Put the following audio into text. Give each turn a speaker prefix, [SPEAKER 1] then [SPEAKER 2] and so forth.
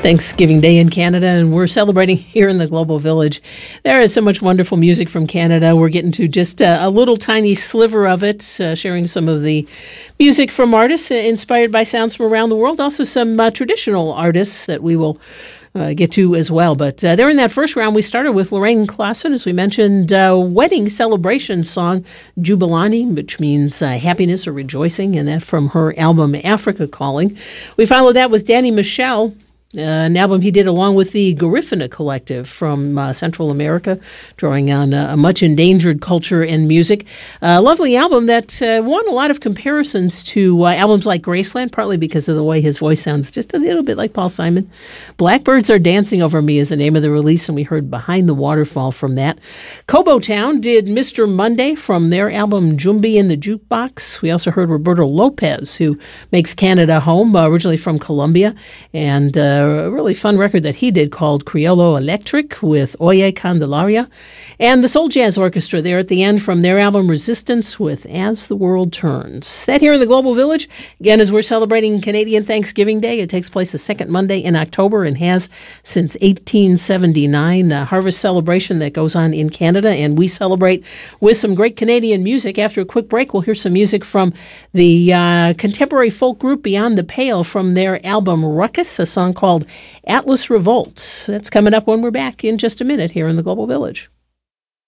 [SPEAKER 1] Thanksgiving Day in Canada, and we're celebrating here in the Global Village. There is so much wonderful music from Canada. We're getting to just a little tiny sliver of it, sharing some of the music from artists inspired by sounds from around the world, also some traditional artists that we will get to as well. But there in that first round, we started with Lorraine Klassen, as we mentioned, wedding celebration song, Jubilani, which means happiness or rejoicing, and that from her album Africa Calling. We followed that with Danny Michel, an album he did along with the Garifuna Collective from Central America, drawing on a much endangered culture and music. A lovely album that won a lot of comparisons to albums like Graceland, partly because of the way his voice sounds just a little bit like Paul Simon. Blackbirds Are Dancing Over Me is the name of the release, and we heard Behind the Waterfall from that. Cobo Town did Mr. Monday from their album Jumbi in the Jukebox. We also heard Roberto Lopez, who makes Canada home, originally from Colombia, and a really fun record that he did called Criollo Electric with Oye Candelaria. And the Soul Jazz Orchestra there at the end from their album Resistance with As the World Turns. That here in the Global Village, again, as we're celebrating Canadian Thanksgiving Day. It takes place the second Monday in October and has since 1879. A harvest celebration that goes on in Canada, and we celebrate with some great Canadian music. After a quick break, we'll hear some music from the contemporary folk group Beyond the Pale from their album Ruckus, a song called Atlas Revolt. That's coming up when we're back in just a minute here in the Global Village.